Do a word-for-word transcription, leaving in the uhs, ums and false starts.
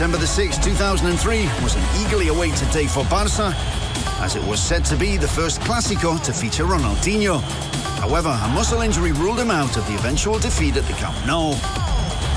September the sixth, two thousand three was an eagerly awaited day for Barca, as it was said to be the first Clásico to feature Ronaldinho. However, a muscle injury ruled him out of the eventual defeat at the Camp Nou.